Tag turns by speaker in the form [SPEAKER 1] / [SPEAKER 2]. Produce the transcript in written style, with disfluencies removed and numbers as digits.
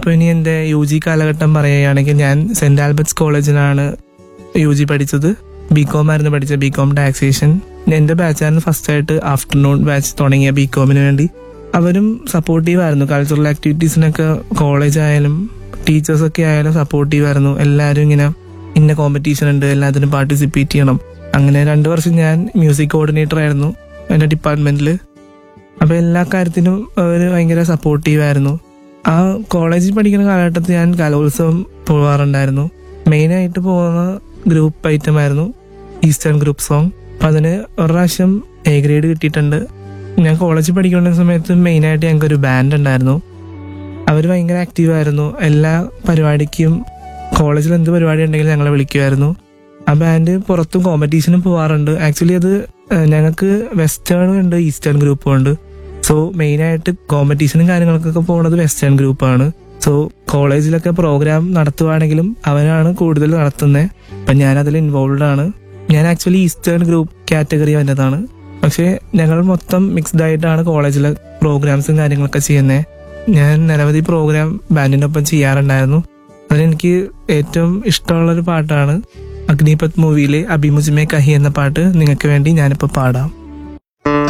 [SPEAKER 1] ഇപ്പോൾ ഇനി എൻ്റെ UG കാലഘട്ടം പറയുകയാണെങ്കിൽ ഞാൻ സെന്റ് ആൽബർട്ട്സ് കോളേജിലാണ് UG പഠിച്ചത്. BCom ആയിരുന്നു പഠിച്ചത്, BCom ടാക്സേഷൻ. എൻ്റെ ബാച്ചായിരുന്നു ഫസ്റ്റായിട്ട് ആഫ്റ്റർനൂൺ ബാച്ച് തുടങ്ങിയ BComന് വേണ്ടി. അവരും സപ്പോർട്ടീവ് ആയിരുന്നു. കൾച്ചറൽ ആക്ടിവിറ്റീസിനൊക്കെ കോളേജ് ആയാലും ടീച്ചേഴ്സൊക്കെ ആയാലും സപ്പോർട്ടീവ് ആയിരുന്നു. എല്ലാവരും ഇങ്ങനെ ഇന്ന കോമ്പറ്റീഷൻ ഉണ്ട്, എല്ലാത്തിനും പാർട്ടിസിപ്പേറ്റ് ചെയ്യണം. അങ്ങനെ 2 വർഷം ഞാൻ മ്യൂസിക് കോർഡിനേറ്റർ ആയിരുന്നു എൻ്റെ ഡിപ്പാർട്ട്മെന്റിൽ. അപ്പോൾ എല്ലാ കാര്യത്തിനും അവർ ഭയങ്കര സപ്പോർട്ടീവ് ആയിരുന്നു. ആ കോളേജിൽ പഠിക്കുന്ന കാലഘട്ടത്തിൽ ഞാൻ കലോത്സവം പോകാറുണ്ടായിരുന്നു. മെയിനായിട്ട് പോകുന്ന ഗ്രൂപ്പ് ഐറ്റം ആയിരുന്നു ഈസ്റ്റേൺ ഗ്രൂപ്പ് സോങ്. അപ്പം അതിന് ഒരു പ്രാവശ്യം A ഗ്രേഡ് കിട്ടിയിട്ടുണ്ട്. ഞാൻ കോളേജിൽ പഠിക്കുന്ന സമയത്ത് മെയിനായിട്ട് ഞങ്ങൾക്കൊരു ബാൻഡ് ഉണ്ടായിരുന്നു. അവർ ഭയങ്കര ആക്റ്റീവായിരുന്നു. എല്ലാ പരിപാടിക്കും കോളേജിൽ എന്ത് പരിപാടി ഉണ്ടെങ്കിലും ഞങ്ങളെ വിളിക്കുമായിരുന്നു. ആ ബാൻഡ് പുറത്തും കോമ്പറ്റീഷനും പോകാറുണ്ട്. ആക്ച്വലി അത് ഞങ്ങൾക്ക് വെസ്റ്റേണും ഉണ്ട്, ഈസ്റ്റേൺ ഗ്രൂപ്പും ഉണ്ട്. സോ മെയിനായിട്ട് കോമ്പറ്റീഷനും കാര്യങ്ങൾക്കൊക്കെ പോകുന്നത് വെസ്റ്റേൺ ഗ്രൂപ്പാണ്. സോ കോളേജിലൊക്കെ പ്രോഗ്രാം നടത്തുവാണെങ്കിലും അവരാണ് കൂടുതൽ നടത്തുന്നത്. അപ്പം ഞാനതിൽ ഇൻവോൾവ് ആണ്. ഞാൻ ആക്ച്വലി ഈസ്റ്റേൺ ഗ്രൂപ്പ് കാറ്റഗറി വന്നതാണ്. പക്ഷേ ഞങ്ങൾ മൊത്തം മിക്സ്ഡ് ആയിട്ടാണ് കോളേജിലെ പ്രോഗ്രാംസും കാര്യങ്ങളൊക്കെ ചെയ്യുന്നത്. ഞാൻ നിരവധി പ്രോഗ്രാം ബാൻഡിനൊപ്പം ചെയ്യാറുണ്ടായിരുന്നു. അതിലെനിക്ക് ഏറ്റവും ഇഷ്ടമുള്ളൊരു പാട്ടാണ് അഗ്നിപത് മൂവിയിലെ അഭിമുജ്മേ കഹി എന്ന പാട്ട്. നിങ്ങൾക്ക് വേണ്ടി ഞാനിപ്പോൾ പാടാം.